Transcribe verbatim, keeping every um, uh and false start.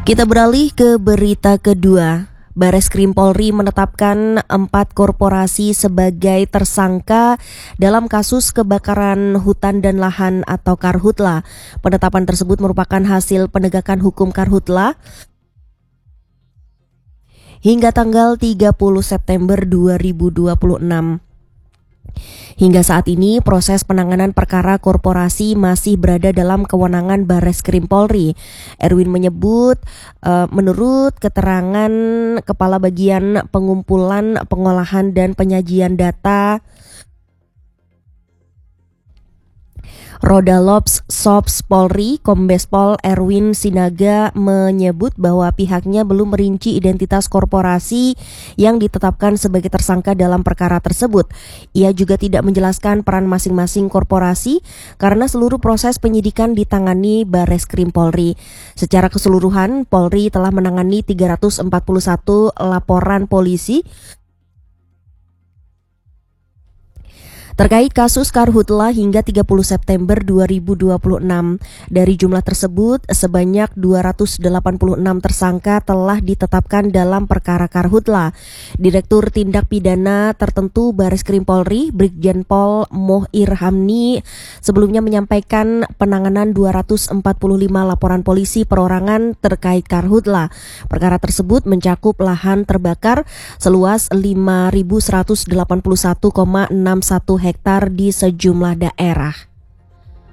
Kita beralih ke berita kedua. Bareskrim Polri menetapkan empat korporasi sebagai tersangka dalam kasus kebakaran hutan dan lahan atau Karhutla. Penetapan tersebut merupakan hasil penegakan hukum Karhutla hingga tanggal tiga puluh September dua ribu dua puluh enam. Hingga saat ini, proses penanganan perkara korporasi masih berada dalam kewenangan Bareskrim Polri. Erwin menyebut, uh, menurut keterangan Kepala Bagian Pengumpulan, Pengolahan, dan Penyajian Data Rodalops Sops Polri, Kombes Pol Erwin Sinaga menyebut bahwa pihaknya belum merinci identitas korporasi yang ditetapkan sebagai tersangka dalam perkara tersebut. Ia juga tidak menjelaskan peran masing-masing korporasi karena seluruh proses penyidikan ditangani Bareskrim Polri. Secara keseluruhan, Polri telah menangani tiga ratus empat puluh satu laporan polisi terkait kasus Karhutla hingga tiga puluh September dua ribu dua puluh enam. Dari jumlah tersebut, sebanyak dua ratus delapan puluh enam tersangka telah ditetapkan dalam perkara Karhutla. Direktur Tindak Pidana Tertentu Bareskrim Polri, Brigjen Pol Moh Irhamni, sebelumnya menyampaikan penanganan dua ratus empat puluh lima laporan polisi perorangan terkait Karhutla. Perkara tersebut mencakup lahan terbakar seluas lima ribu seratus delapan puluh satu koma enam satu hektar di sejumlah daerah.